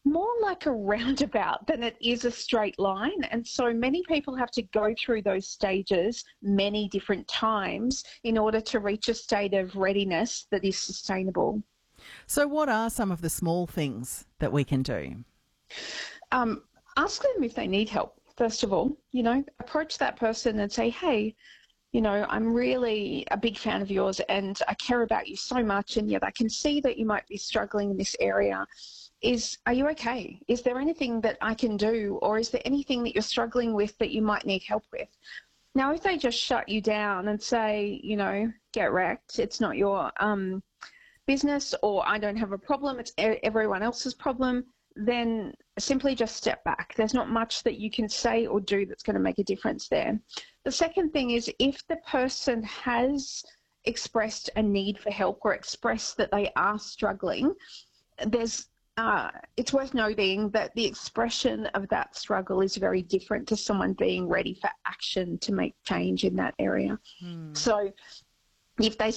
more like a roundabout than it is a straight line. And so many people have to go through those stages many different times in order to reach a state of readiness that is sustainable. So what are some of the small things that we can do? Ask them if they need help, first of all. Approach that person and say, hey, I'm really a big fan of yours and I care about you so much, and yet I can see that you might be struggling in this area. Are you okay? Is there anything that I can do, or is there anything that you're struggling with that you might need help with? Now, if they just shut you down and say, get wrecked, it's not your business, or I don't have a problem, it's everyone else's problem, then simply just step back. There's not much that you can say or do that's going to make a difference there. The second thing is, if the person has expressed a need for help or expressed that they are struggling, it's worth noting that the expression of that struggle is very different to someone being ready for action to make change in that area. So if they